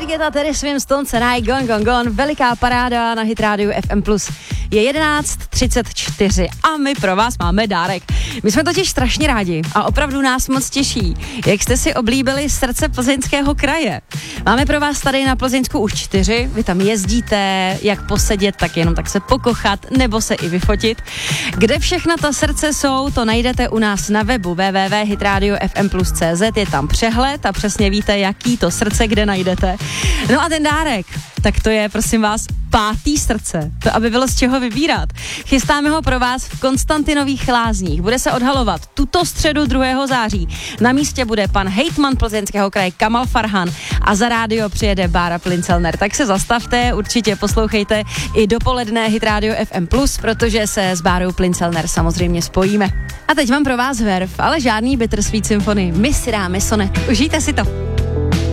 Getta, Terry Swims, Stone Senai, Gone, Gone, Gone, veliká paráda na Hit Radio FM+. Je 11:34 a my pro vás máme dárek. My jsme totiž strašně rádi a opravdu nás moc těší, jak jste si oblíbili srdce Plzeňského kraje. Máme pro vás tady na Plzeňsku už 4, vy tam jezdíte, jak posedět, tak jenom tak se pokochat nebo se i vyfotit. Kde všechna ta srdce jsou, to najdete u nás na webu www.hitradiofmplus.cz, je tam přehled a přesně víte, jaký to srdce kde najdete. No a ten dárek, tak to je, prosím vás, 5. srdce. To, aby bylo z čeho vybírat. Chystáme ho pro vás v Konstantinových Lázních. Bude se odhalovat tuto středu 2. září. Na místě bude pan hejtman Plzeňského kraje Kamal Farhan a za rádio přijede Bára Plincelner. Tak se zastavte, určitě poslouchejte i dopoledne Hit Radio FM+, protože se s Bárou Plincelner samozřejmě spojíme. A teď mám pro vás Verve, ale žádný Bittersweet Symphony. My si dáme sonet. Užijte si to.